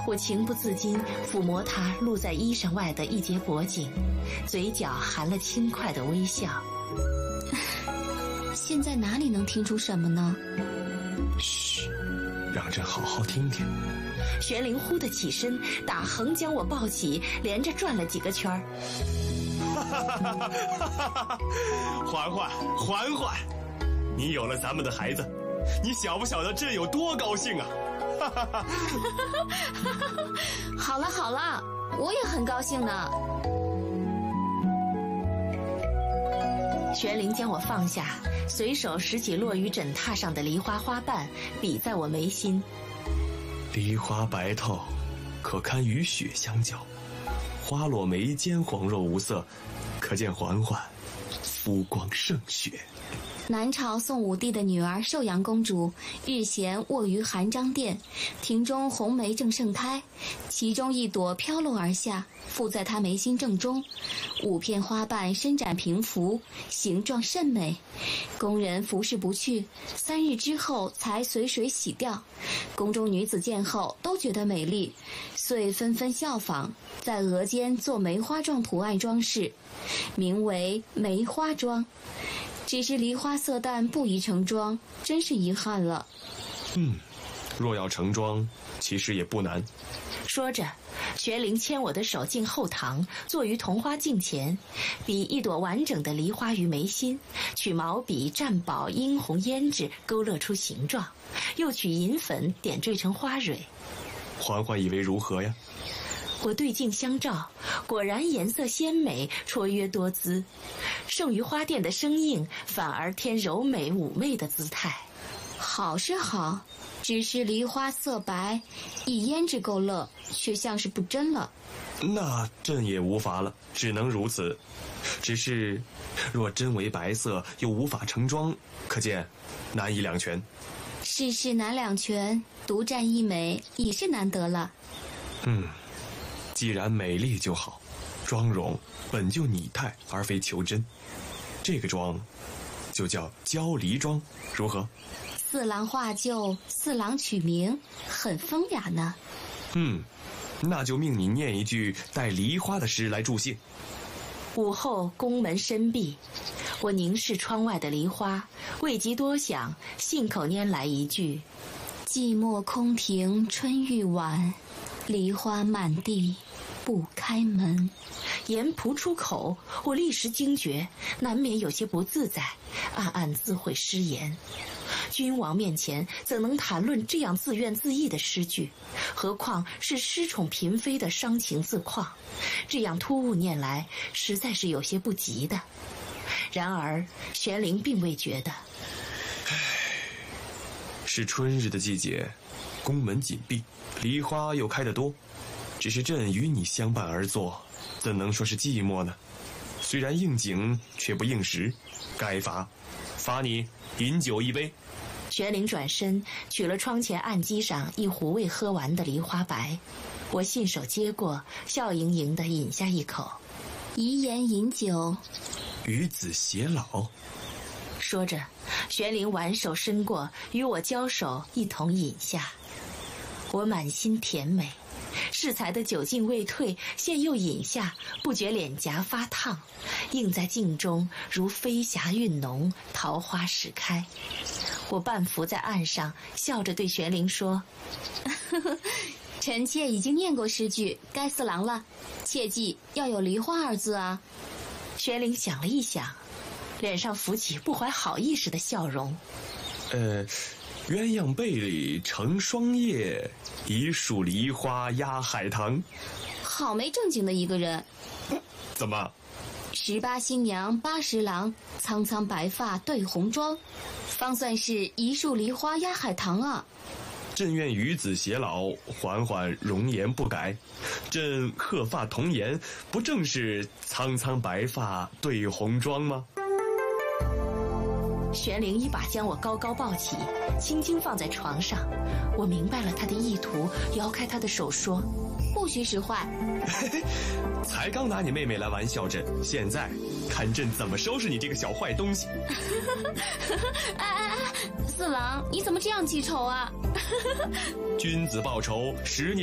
我情不自禁抚摸他露在衣裳外的一截脖颈，嘴角含了轻快的微笑。 现在哪里能听出什么呢？ 嘘，让朕好好听听。 玄灵忽地起身，打横将我抱起，连着转了几个圈儿。 嬛嬛，你有了咱们的孩子，你晓不晓得朕有多高兴啊？ 好了，我也很高兴呢。 玄灵将我放下，随手拾起落于枕榻上的梨花花瓣，比在我眉心。 梨花白透，可堪与雪相较，花落眉间黄若无色，可见嬛嬛肤光胜雪。 南朝宋武帝的女儿寿阳公主日前卧于含章殿，庭中红梅正盛开，其中一朵飘落而下，附在她眉心正中，5片花瓣伸展平伏，形状甚美。宫人服侍不去，3日之后才随水洗掉。宫中女子见后都觉得美丽，遂纷纷效仿，在额间做梅花状图案装饰，名为梅花妆。只是梨花色淡，不宜成妆，真是遗憾了。 若要成妆，其实也不难。 说着，玄灵牵我的手进后堂，坐于桐花镜前，比一朵完整的梨花于眉心，取毛笔蘸宝殷红胭脂勾勒出形状，又取银粉点缀成花蕊。 嬛嬛以为如何呀？ 我对镜相照，果然颜色鲜美，绰约多姿，胜于花钿的生硬，反而添柔美妩媚的姿态。 好是好，只是梨花色白，以胭脂勾勒，却像是不真了。 那朕也无法了，只能如此。只是若真为白色，又无法成妆，可见难以两全。 世事难两全，独占一美已是难得了。 既然美丽就好，妆容本就拟态而非求真，这个妆就叫娇梨妆，如何？ 4郎画就，4郎取名，很风雅呢。 那就命你念一句带梨花的诗来助兴。 午后宫门深闭，我凝视窗外的梨花，未及多想，信口拈来一句： 寂寞空庭春欲晚，梨花满地不开门。 言仆出口，我立时惊觉，难免有些不自在，暗暗自悔失言。君王面前怎能谈论这样自怨自艾的诗句，何况是失宠嫔妃的伤情自况，这样突兀念来，实在是有些不及的。然而玄灵并未觉得。 是春日的季节，宫门紧闭，梨花又开得多，只是朕与你相伴而坐，怎能说是寂寞呢？虽然应景，却不应时，该罚你饮酒一杯。 玄灵转身取了窗前案几上一壶未喝完的梨花白，我信手接过，笑盈盈地饮下一口。 遗言饮酒， 与子偕老。 说着，玄灵挽手伸过，与我交手，一同饮下。我满心甜美，适才的酒劲未退，现又饮下，不觉脸颊发烫，映在镜中如飞霞韵浓，桃花始开。我半伏在岸上，笑着对玄灵说： 臣妾已经念过诗句，该4郎了，切记要有梨花2字啊。 玄灵想了一想，脸上浮起不怀好意似的笑容。 鸳鸯被里成双叶，一树梨花压海棠。 好没正经的一个人。 怎么 ？18新娘80郎，苍苍白发对红妆，方算是一树梨花压海棠啊。 朕愿与子偕老，嬛嬛容颜不改。朕鹤发童颜，不正是苍苍白发对红妆吗？ 玄灵一把将我高高抱起，轻轻放在床上。我明白了他的意图，摇开他的手说： 不许使坏。 才刚拿你妹妹来玩笑朕，现在看朕怎么收拾你这个小坏东西。 4郎，你怎么这样记仇啊？ 君子报仇10年